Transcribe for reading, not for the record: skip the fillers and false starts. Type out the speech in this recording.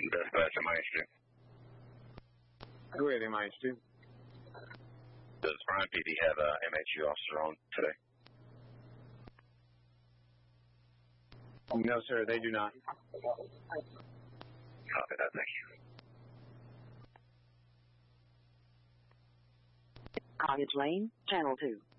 Dispatch, MIH2. Go ahead, MIH2. Does Bryan PD have an MHU officer on today? No, sir, they do not. Copy that, thank you. Cottage Lane, Channel 2.